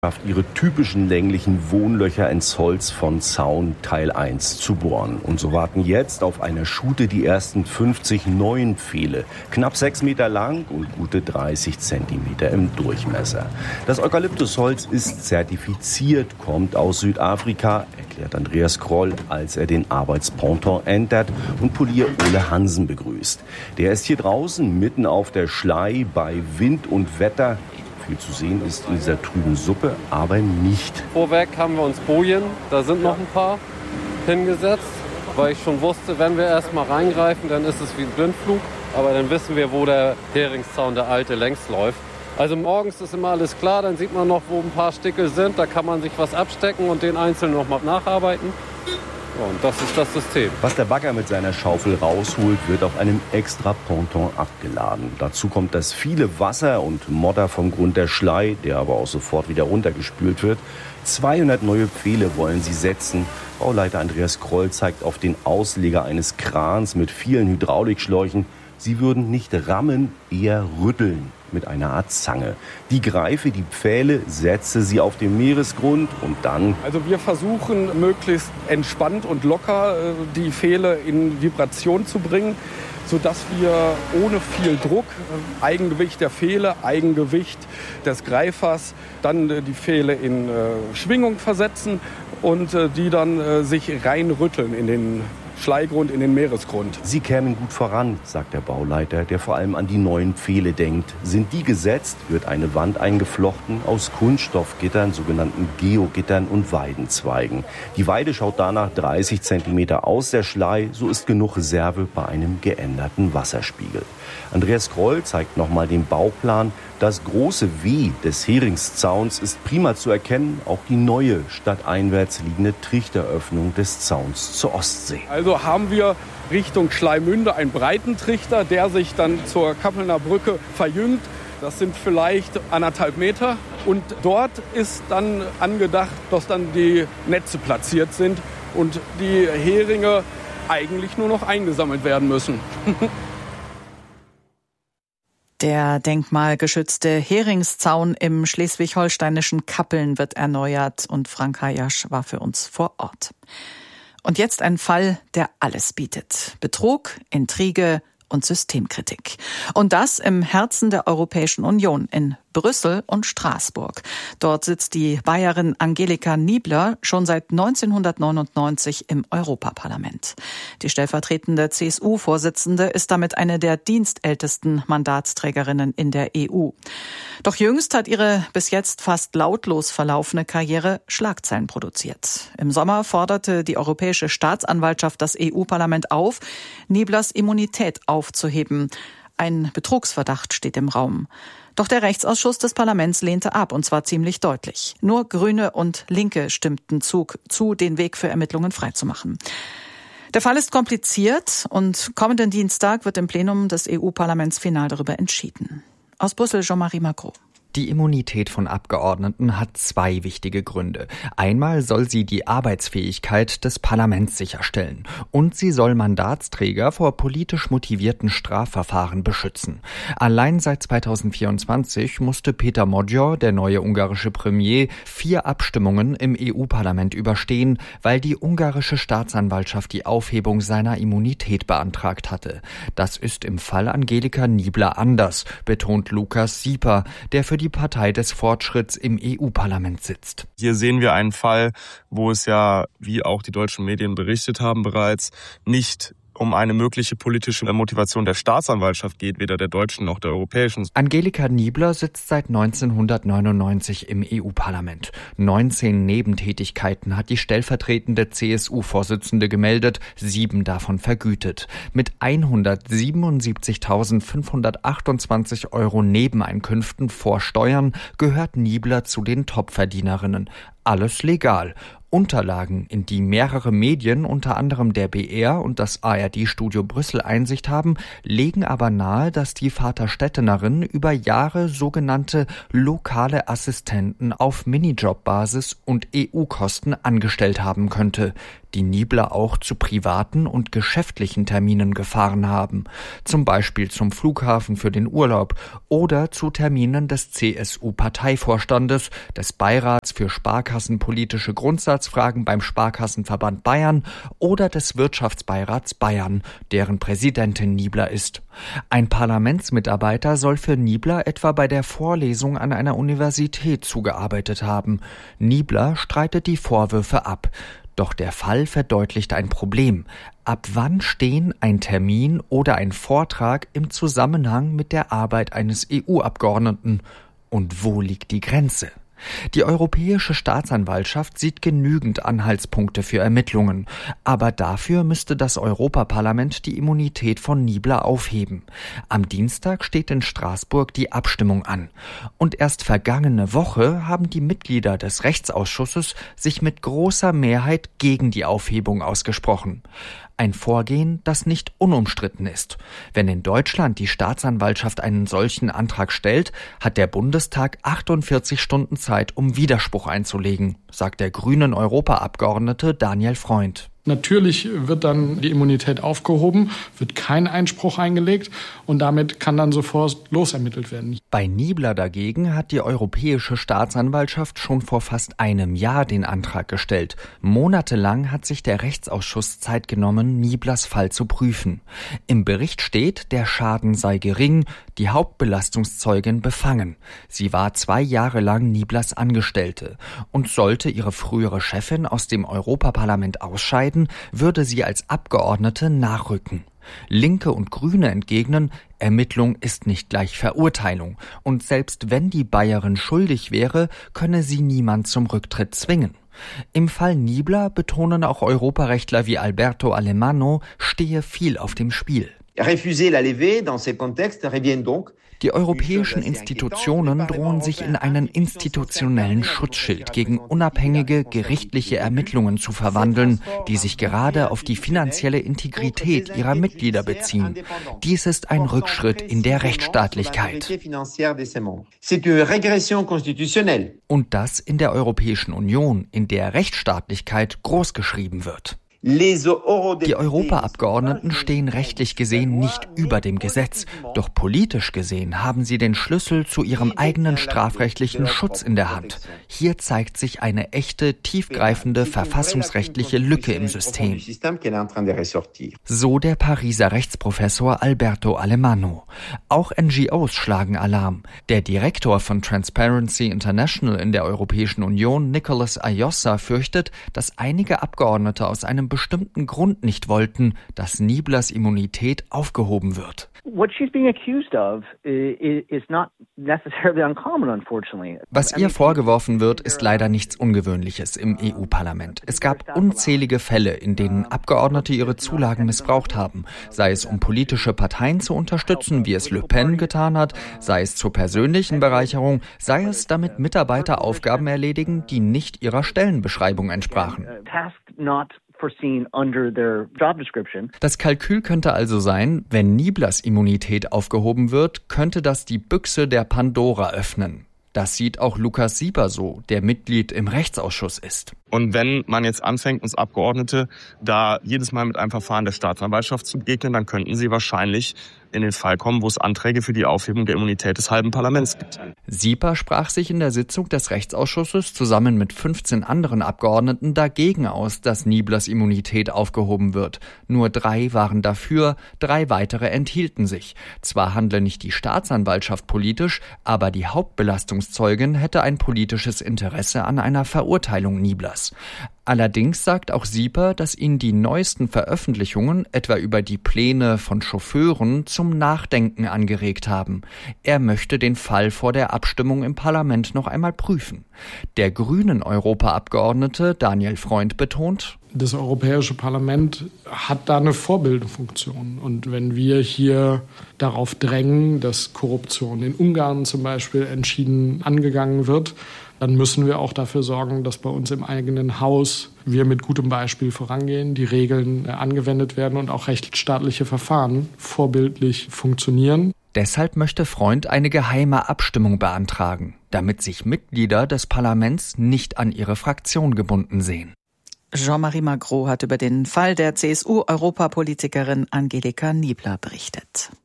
ihre typischen länglichen Wohnlöcher ins Holz von Zaun Teil 1 zu bohren. Und so warten jetzt auf einer Schute die ersten 50 neuen Pfähle. Knapp 6 Meter lang und gute 30 Zentimeter im Durchmesser. Das Eukalyptusholz ist zertifiziert, kommt aus Südafrika, erklärt Andreas Kroll, als er den Arbeitsponton entert und Polier Ole Hansen begrüßt. Der ist hier draußen mitten auf der Schlei bei Wind und Wetter. Viel zu sehen ist in dieser trüben Suppe, aber nicht. Vorweg haben wir uns Bojen, da sind noch ein paar, hingesetzt, weil ich schon wusste, wenn wir erstmal reingreifen, dann ist es wie ein Blindflug. Aber dann wissen wir, wo der Heringszaun, der alte, längs läuft. Also morgens ist immer alles klar, dann sieht man noch, wo ein paar Stickel sind. Da kann man sich was abstecken und den einzelnen noch mal nacharbeiten. Ja, und das ist das System. Was der Bagger mit seiner Schaufel rausholt, wird auf einem extra Ponton abgeladen. Dazu kommt das viele Wasser und Modder vom Grund der Schlei, der aber auch sofort wieder runtergespült wird. 200 neue Pfähle wollen sie setzen. Bauleiter Andreas Kroll zeigt auf den Ausleger eines Krans mit vielen Hydraulikschläuchen. Sie würden nicht rammen, eher rütteln mit einer Art Zange. Die Greife, die Pfähle, setze sie auf den Meeresgrund und dann... Also wir versuchen möglichst entspannt und locker die Pfähle in Vibration zu bringen, sodass wir ohne viel Druck, Eigengewicht der Pfähle, Eigengewicht des Greifers, dann die Pfähle in Schwingung versetzen und die dann sich reinrütteln in den Schleigrund, in den Meeresgrund. Sie kämen gut voran, sagt der Bauleiter, der vor allem an die neuen Pfähle denkt. Sind die gesetzt, wird eine Wand eingeflochten aus Kunststoffgittern, sogenannten Geogittern und Weidenzweigen. Die Weide schaut danach 30 Zentimeter aus der Schlei, so ist genug Reserve bei einem geänderten Wasserspiegel. Andreas Kroll zeigt nochmal den Bauplan. Das große W des Heringszauns ist prima zu erkennen, auch die neue stadteinwärts liegende Trichteröffnung des Zauns zur Ostsee. Also haben wir Richtung Schleimünde einen breiten Trichter, der sich dann zur Kappelner Brücke verjüngt. Das sind vielleicht 1,5 Meter. Und dort ist dann angedacht, dass dann die Netze platziert sind und die Heringe eigentlich nur noch eingesammelt werden müssen. Der denkmalgeschützte Heringszaun im schleswig-holsteinischen Kappeln wird erneuert und Frank Hayasch war für uns vor Ort. Und jetzt ein Fall, der alles bietet. Betrug, Intrige und Systemkritik. Und das im Herzen der Europäischen Union, in Brüssel und Straßburg. Dort sitzt die Bayerin Angelika Niebler schon seit 1999 im Europaparlament. Die stellvertretende CSU-Vorsitzende ist damit eine der dienstältesten Mandatsträgerinnen in der EU. Doch jüngst hat ihre bis jetzt fast lautlos verlaufene Karriere Schlagzeilen produziert. Im Sommer forderte die Europäische Staatsanwaltschaft das EU-Parlament auf, Nieblers Immunität aufzuheben. Ein Betrugsverdacht steht im Raum. Doch der Rechtsausschuss des Parlaments lehnte ab, und zwar ziemlich deutlich. Nur Grüne und Linke stimmten zu, den Weg für Ermittlungen freizumachen. Der Fall ist kompliziert und kommenden Dienstag wird im Plenum des EU-Parlaments final darüber entschieden. Aus Brüssel Jean-Marie Macron. Die Immunität von Abgeordneten hat zwei wichtige Gründe. Einmal soll sie die Arbeitsfähigkeit des Parlaments sicherstellen und sie soll Mandatsträger vor politisch motivierten Strafverfahren beschützen. Allein seit 2024 musste Peter Magyar, der neue ungarische Premier, 4 Abstimmungen im EU-Parlament überstehen, weil die ungarische Staatsanwaltschaft die Aufhebung seiner Immunität beantragt hatte. Das ist im Fall Angelika Niebler anders, betont Lukas Sieper, der für die Partei des Fortschritts im EU-Parlament sitzt. Hier sehen wir einen Fall, wo es ja, wie auch die deutschen Medien berichtet haben bereits, nicht um eine mögliche politische Motivation der Staatsanwaltschaft geht, weder der deutschen noch der europäischen. Angelika Niebler sitzt seit 1999 im EU-Parlament. 19 Nebentätigkeiten hat die stellvertretende CSU-Vorsitzende gemeldet, 7 davon vergütet. Mit 177.528 € Nebeneinkünften vor Steuern gehört Niebler zu den Topverdienerinnen. Alles legal. Unterlagen, in die mehrere Medien, unter anderem der BR und das ARD-Studio Brüssel Einsicht haben, legen aber nahe, dass die Vaterstedtenerin über Jahre sogenannte lokale Assistenten auf Minijobbasis und EU-Kosten angestellt haben könnte, die Niebler auch zu privaten und geschäftlichen Terminen gefahren haben, zum Beispiel zum Flughafen für den Urlaub oder zu Terminen des CSU-Parteivorstandes, des Beirats für sparkassenpolitische Grundsatzfragen beim Sparkassenverband Bayern oder des Wirtschaftsbeirats Bayern, deren Präsidentin Niebler ist. Ein Parlamentsmitarbeiter soll für Niebler etwa bei der Vorlesung an einer Universität zugearbeitet haben. Niebler streitet die Vorwürfe ab. Doch der Fall verdeutlicht ein Problem. Ab wann stehen ein Termin oder ein Vortrag im Zusammenhang mit der Arbeit eines EU-Abgeordneten? Und wo liegt die Grenze? Die Europäische Staatsanwaltschaft sieht genügend Anhaltspunkte für Ermittlungen. Aber dafür müsste das Europaparlament die Immunität von Niebler aufheben. Am Dienstag steht in Straßburg die Abstimmung an. Und erst vergangene Woche haben die Mitglieder des Rechtsausschusses sich mit großer Mehrheit gegen die Aufhebung ausgesprochen. Ein Vorgehen, das nicht unumstritten ist. Wenn in Deutschland die Staatsanwaltschaft einen solchen Antrag stellt, hat der Bundestag 48 Stunden Zeit, um Widerspruch einzulegen, sagt der grünen Europaabgeordnete Daniel Freund. Natürlich wird dann die Immunität aufgehoben, wird kein Einspruch eingelegt und damit kann dann sofort losermittelt werden. Bei Niebler dagegen hat die Europäische Staatsanwaltschaft schon vor fast einem Jahr den Antrag gestellt. Monatelang hat sich der Rechtsausschuss Zeit genommen, Nieblers Fall zu prüfen. Im Bericht steht, der Schaden sei gering, die Hauptbelastungszeugin befangen. Sie war 2 Jahre lang Nieblers Angestellte und sollte ihre frühere Chefin aus dem Europaparlament ausscheiden, würde sie als Abgeordnete nachrücken. Linke und Grüne entgegnen, Ermittlung ist nicht gleich Verurteilung und selbst wenn die Bayerin schuldig wäre, könne sie niemand zum Rücktritt zwingen. Im Fall Niebler betonen auch Europarechtler wie Alberto Alemanno, stehe viel auf dem Spiel. Die europäischen Institutionen drohen sich in einen institutionellen Schutzschild gegen unabhängige gerichtliche Ermittlungen zu verwandeln, die sich gerade auf die finanzielle Integrität ihrer Mitglieder beziehen. Dies ist ein Rückschritt in der Rechtsstaatlichkeit. Und das in der Europäischen Union, in der Rechtsstaatlichkeit großgeschrieben wird. Die Europaabgeordneten stehen rechtlich gesehen nicht über dem Gesetz, doch politisch gesehen haben sie den Schlüssel zu ihrem eigenen strafrechtlichen Schutz in der Hand. Hier zeigt sich eine echte, tiefgreifende verfassungsrechtliche Lücke im System. So der Pariser Rechtsprofessor Alberto Alemanno. Auch NGOs schlagen Alarm. Der Direktor von Transparency International in der Europäischen Union, Nicolas Ayossa, fürchtet, dass einige Abgeordnete aus einem bestimmten Grund nicht wollten, dass Nieblers Immunität aufgehoben wird. Was ihr vorgeworfen wird, ist leider nichts Ungewöhnliches im EU-Parlament. Es gab unzählige Fälle, in denen Abgeordnete ihre Zulagen missbraucht haben, sei es um politische Parteien zu unterstützen, wie es Le Pen getan hat, sei es zur persönlichen Bereicherung, sei es damit Mitarbeiter Aufgaben erledigen, die nicht ihrer Stellenbeschreibung entsprachen. Das Kalkül könnte also sein, wenn Nieblers Immunität aufgehoben wird, könnte das die Büchse der Pandora öffnen. Das sieht auch Lukas Sieber so, der Mitglied im Rechtsausschuss ist. Und wenn man jetzt anfängt, uns Abgeordnete da jedes Mal mit einem Verfahren der Staatsanwaltschaft zu begegnen, dann könnten sie wahrscheinlich in den Fall kommen, wo es Anträge für die Aufhebung der Immunität des halben Parlaments gibt. Sieper sprach sich in der Sitzung des Rechtsausschusses zusammen mit 15 anderen Abgeordneten dagegen aus, dass Nieblers Immunität aufgehoben wird. Nur 3 waren dafür, 3 weitere enthielten sich. Zwar handle nicht die Staatsanwaltschaft politisch, aber die Hauptbelastungszeugin hätte ein politisches Interesse an einer Verurteilung Nieblers. Allerdings sagt auch Sieper, dass ihn die neuesten Veröffentlichungen, etwa über die Pläne von Chauffeuren, zum Nachdenken angeregt haben. Er möchte den Fall vor der Abstimmung im Parlament noch einmal prüfen. Der grünen Europaabgeordnete Daniel Freund betont: Das Europäische Parlament hat da eine Vorbildfunktion. Und wenn wir hier darauf drängen, dass Korruption in Ungarn zum Beispiel entschieden angegangen wird, dann müssen wir auch dafür sorgen, dass bei uns im eigenen Haus wir mit gutem Beispiel vorangehen, die Regeln angewendet werden und auch rechtsstaatliche Verfahren vorbildlich funktionieren. Deshalb möchte Freund eine geheime Abstimmung beantragen, damit sich Mitglieder des Parlaments nicht an ihre Fraktion gebunden sehen. Jean-Marie Magro hat über den Fall der CSU-Europapolitikerin Angelika Niebler berichtet.